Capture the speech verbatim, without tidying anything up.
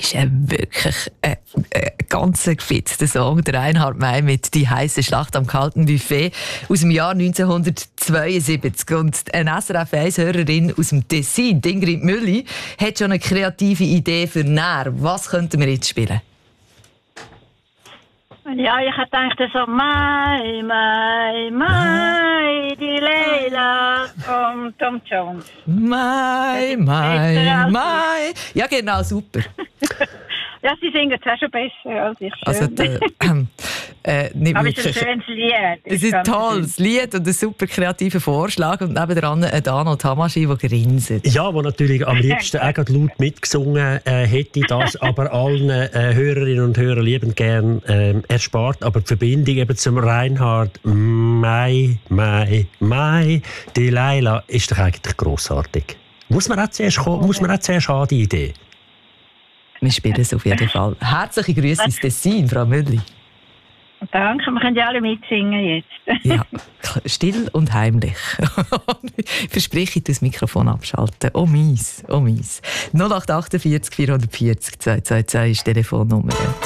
ist ein wirklich ein, ein ganz gefitzter Song. Der Reinhard May mit «Die heiße Schlacht am kalten Buffet» aus dem Jahr neunzehnhundertzweiundsiebzig. Und eine S R F eins Hörerin aus dem Tessin, Ingrid Mülli, hat schon eine kreative Idee für «Nähr». Was könnten wir jetzt spielen? Ja, ich hätte gedacht, so Mai, Mai, Mai, die Leila von Tom Jones. Mai, Mai, Mai. Ja, genau, super. Ja, sie singen es auch schon besser als ich. Schön. Also, der, äh, nicht aber es ist wirklich. ein schönes Lied. Es ist ein tolles Lied und ein super kreativer Vorschlag. Und nebendran ein Dano Tamaschi, der grinst. Ja, der natürlich am liebsten auch laut mitgesungen äh, hätte, das aber allen äh, Hörerinnen und Hörern liebend gern äh, erspart. Aber die Verbindung eben zum Reinhard Mai, Mai, Mai, die Leila ist doch eigentlich grossartig. Muss man auch zuerst, kommen, muss man auch zuerst haben, die Idee? Wir spielen es auf jeden Fall. Herzliche Grüße ins Tessin, Frau Mülli. Danke, wir können ja alle mitsingen jetzt. Ja, still und heimlich. Ich verspreche, das Mikrofon abschalten. Oh mies, oh mies. null acht acht vier vierhundertvierzig zweihundertzweiundzwanzig ist die Telefonnummer.